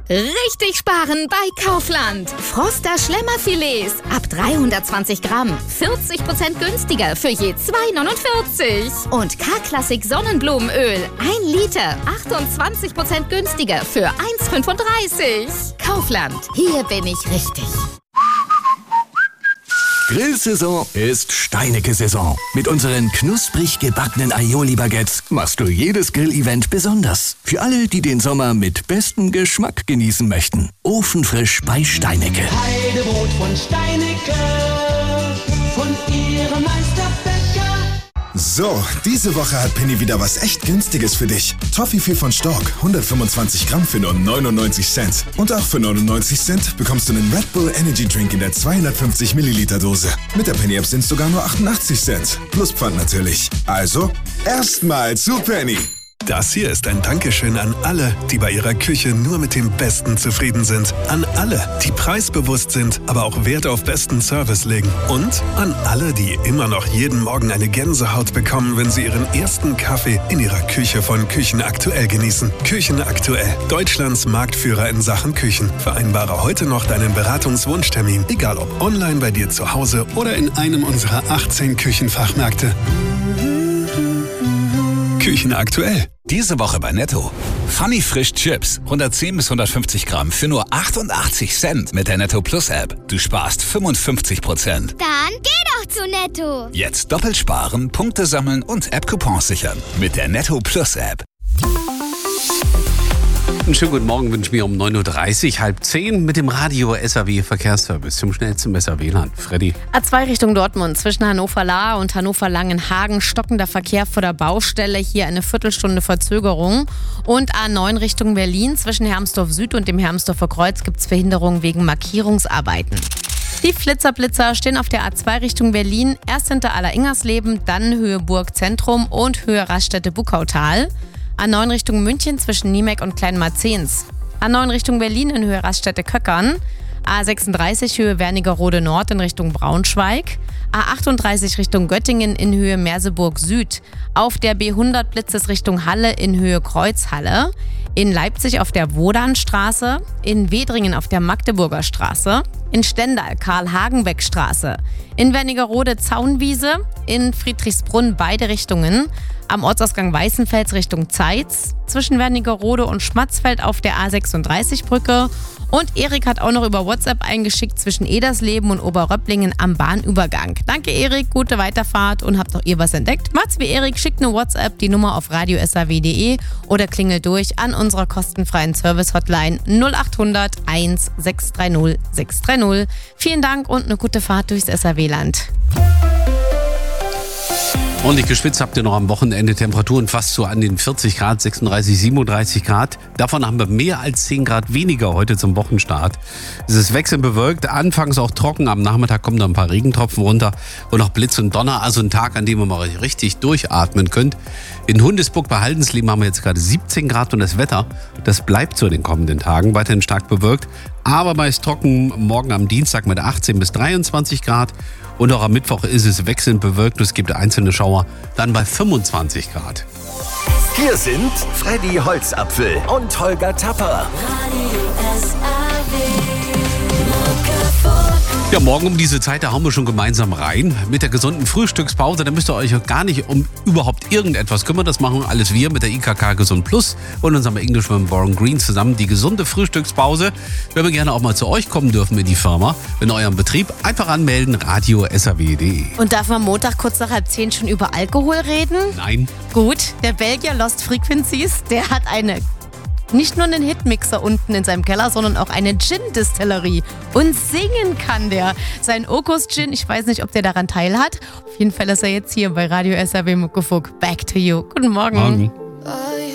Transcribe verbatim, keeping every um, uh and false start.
Richtig sparen bei Kaufland. Froster Schlemmerfilets ab dreihundertzwanzig Gramm. vierzig Prozent günstiger für je zwei neunundvierzig. Und K-Klassik Sonnenblumenöl. ein Liter. achtundzwanzig Prozent günstiger für eins fünfunddreißig. Kaufland. Hier bin ich richtig. Grillsaison ist Steinecke-Saison. Mit unseren knusprig gebackenen Aioli-Baguettes machst du jedes Grillevent besonders. Für alle, die den Sommer mit bestem Geschmack genießen möchten. Ofenfrisch bei Steinecke. Heidebrot von Steinecke, von ihrem Meisterbäcker. So, diese Woche hat Penny wieder was echt Günstiges für dich. Toffifee von Stork, hundertfünfundzwanzig Gramm für nur neunundneunzig Cent. Und auch für neunundneunzig Cent bekommst du einen Red Bull Energy Drink in der zweihundertfünfzig Milliliter Dose. Mit der Penny App sind es sogar nur achtundachtzig Cent. Plus Pfand natürlich. Also, erstmal zu Penny. Das hier ist ein Dankeschön an alle, die bei ihrer Küche nur mit dem Besten zufrieden sind. An alle, die preisbewusst sind, aber auch Wert auf besten Service legen. Und an alle, die immer noch jeden Morgen eine Gänsehaut bekommen, wenn sie ihren ersten Kaffee in ihrer Küche von Küchen Aktuell genießen. Küchen Aktuell, Deutschlands Marktführer in Sachen Küchen. Vereinbare heute noch deinen Beratungswunschtermin, egal ob online bei dir zu Hause oder in einem unserer achtzehn Küchenfachmärkte. Küchen Aktuell. Diese Woche bei Netto. Funny Frisch Chips. hundertzehn bis hundertfünfzig Gramm für nur achtundachtzig Cent mit der Netto Plus App. Du sparst fünfundfünfzig Prozent. Dann geh doch zu Netto. Jetzt doppelt sparen, Punkte sammeln und App-Coupons sichern. Mit der Netto Plus App. Einen schönen guten Morgen wünsche ich mir um neun Uhr dreißig, halb zehn mit dem Radio S A W Verkehrsservice zum schnellsten S A W-Land. Freddy. A zwei Richtung Dortmund zwischen Hannover-Lahr und Hannover-Langenhagen stockender Verkehr vor der Baustelle. Hier eine Viertelstunde Verzögerung. Und A neun Richtung Berlin zwischen Hermsdorf Süd und dem Hermsdorfer Kreuz gibt es Verhinderungen wegen Markierungsarbeiten. Die Flitzerblitzer stehen auf der A zwei Richtung Berlin, erst hinter Aller-Ingersleben, dann Höhe Burg Zentrum und Höhe Raststätte Buckautal. A neun Richtung München zwischen Niemek und Kleinmarzens. A neun Richtung Berlin in Höhe Raststätte Köckern. A sechsunddreißig Höhe Wernigerode Nord in Richtung Braunschweig. A achtunddreißig Richtung Göttingen in Höhe Merseburg Süd. Auf der B hundert Blitzes Richtung Halle in Höhe Kreuzhalle. In Leipzig auf der Wodanstraße. In Wedringen auf der Magdeburger Straße. In Stendal Karl-Hagenbeck-Straße. In Wernigerode Zaunwiese. In Friedrichsbrunn beide Richtungen. Am Ortsausgang Weißenfels Richtung Zeitz. Zwischen Wernigerode und Schmatzfeld auf der A sechsunddreißig Brücke. Und Erik hat auch noch über WhatsApp eingeschickt zwischen Edersleben und Oberröpplingen am Bahnübergang. Danke Erik, gute Weiterfahrt und habt auch ihr was entdeckt? Macht's wie Erik, schickt eine WhatsApp, die Nummer auf radio s a w punkt d e oder klingelt durch an unserer kostenfreien Service-Hotline null acht hundert eins sechs drei null sechs drei null. Vielen Dank und eine gute Fahrt durchs S A W-Land. Ordentlich geschwitzt habt ihr noch am Wochenende. Temperaturen fast so an den vierzig Grad, sechsunddreißig, siebenunddreißig Grad. Davon haben wir mehr als zehn Grad weniger heute zum Wochenstart. Es ist wechselnd bewölkt, anfangs auch trocken. Am Nachmittag kommen da ein paar Regentropfen runter und noch Blitz und Donner. Also ein Tag, an dem ihr mal richtig durchatmen könnt. In Hundesburg bei Haldensleben haben wir jetzt gerade siebzehn Grad und das Wetter, das bleibt so in den kommenden Tagen weiterhin stark bewölkt. Aber meist trocken, morgen am Dienstag mit achtzehn bis dreiundzwanzig Grad. Und auch am Mittwoch ist es wechselnd bewölkt. Es gibt einzelne Schauer, dann bei fünfundzwanzig Grad. Hier sind Freddy Holzapfel und Holger Tapper. Ja, morgen um diese Zeit, da hauen wir schon gemeinsam rein mit der gesunden Frühstückspause. Da müsst ihr euch gar nicht um überhaupt irgendetwas kümmern. Das machen alles wir mit der I K K Gesund Plus und unserem Englishman Warren Green zusammen. Die gesunde Frühstückspause. Wenn wir gerne auch mal zu euch kommen dürfen in die Firma, in eurem Betrieb, einfach anmelden, radio s a w punkt d e. Und darf man Montag kurz nach halb zehn schon über Alkohol reden? Nein. Gut, der Belgier Lost Frequencies, der hat eine... Nicht nur einen Hitmixer unten in seinem Keller, sondern auch eine Gin-Distillerie. Und singen kann der. Sein Okos-Gin, ich weiß nicht, ob der daran teilhat. Auf jeden Fall ist er jetzt hier bei Radio S A W Muckefuck. Back to you. Guten Morgen. Morgen.